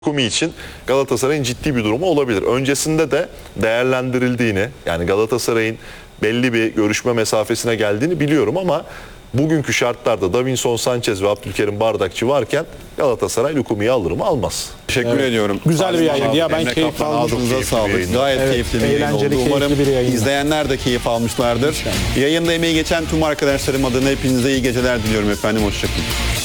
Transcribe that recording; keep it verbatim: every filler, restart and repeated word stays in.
Lukumi için Galatasaray'ın ciddi bir durumu olabilir. Öncesinde de değerlendirildiğini, yani Galatasaray'ın belli bir görüşme mesafesine geldiğini biliyorum ama bugünkü şartlarda Davinson Sanchez ve Abdülkerim Bardakçı varken Galatasaray Lukumi'yi alır mı? Almaz. Teşekkür Evet. ediyorum. Güzel bir yayındı ya, ben Emre keyif Kaplan, aldım. ağzınıza Keyifli bir sağlık. yayındı. Gayet Evet, keyifli bir yayın oldu. eğlenceli, Umarım keyifli bir yayındı. izleyenler de keyif almışlardır. Yayında emeği geçen tüm arkadaşlarım adına hepinize iyi geceler diliyorum efendim. Hoşçakalın.